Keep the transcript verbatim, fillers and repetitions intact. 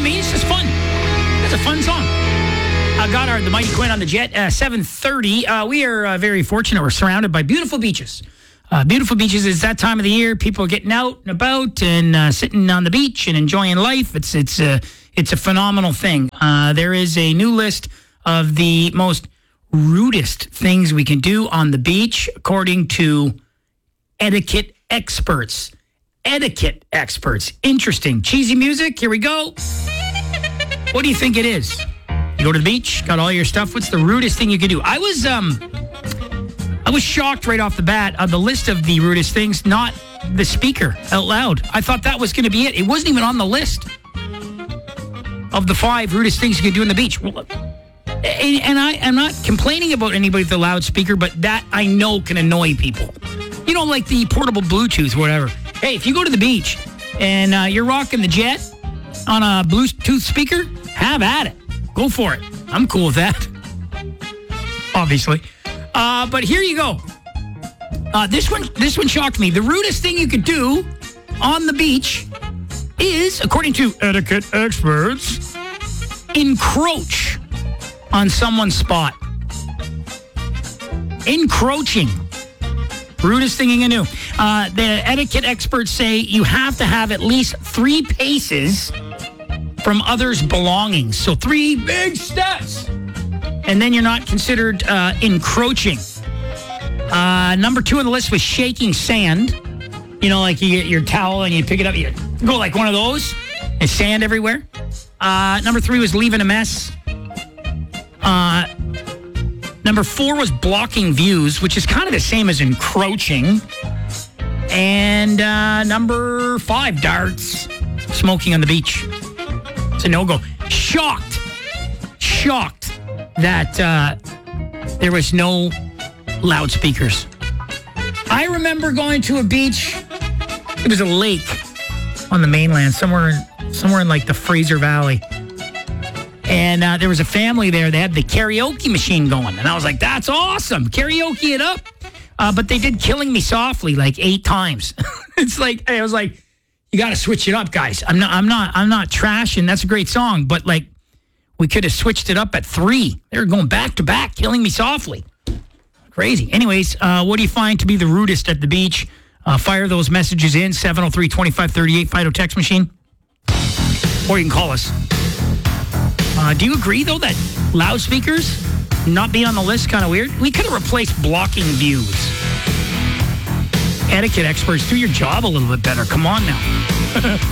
I mean? It's just fun. It's a fun song. I got our the Mighty Quinn on the jet. Uh, seven thirty. Uh, we are uh, very fortunate. We're surrounded by beautiful beaches. Uh, beautiful beaches. It's that time of the year. People are getting out and about and uh, sitting on the beach and enjoying life. It's it's a it's a phenomenal thing. Uh, there is a new list of the most rudest things we can do on the beach, according to etiquette experts. Etiquette experts. Interesting. Cheesy music. Here we go. What do you think it is? You go to the beach, got all your stuff. What's the rudest thing you could do? I was um, I was shocked right off the bat of the list of the rudest things, not the speaker out loud. I thought that was going to be it. It wasn't even on the list of the five rudest things you could do on the beach. Well, and, and I, I'm not complaining about anybody with a loudspeaker, but that I know can annoy people. You know, like the portable Bluetooth or whatever. Hey, if you go to the beach and uh, you're rocking the jet on a Bluetooth speaker, have at it. Go for it. I'm cool with that. Obviously. Uh, but here you go. Uh, this one this one shocked me. The rudest thing you could do on the beach is, according to etiquette experts, encroach on someone's spot. Encroaching. Rudest thing you can do. Uh, the etiquette experts say you have to have at least three paces from others' belongings. So three big steps. And then you're not considered uh, encroaching. Uh, number two on the list was shaking sand. You know, like you get your towel and you pick it up. You go like one of those. And sand everywhere. Uh, number three was leaving a mess. Uh, number four was blocking views, which is kind of the same as encroaching. And uh, number five, darts. Smoking on the beach. It's a no-go. Shocked, shocked that uh, there was no loudspeakers. I remember going to a beach. It was a lake on the mainland, somewhere in, somewhere in like the Fraser Valley. And uh, there was a family there. They had the karaoke machine going. And I was like, that's awesome. Karaoke it up. Uh, but they did Killing Me Softly like eight times. It's like, I was like, you got to switch it up, guys. I'm not, I'm not, I'm not trashing. That's a great song, but like, we could have switched it up at three. They were going back to back, Killing Me Softly. Crazy. Anyways, uh, what do you find to be the rudest at the beach? Uh, fire those messages in seven oh three, two five three eight, Fido text machine, or you can call us. Uh, do you agree though that loudspeakers not being on the list kind of weird? We could have replaced blocking views. Etiquette experts, do your job a little bit better. Come on now.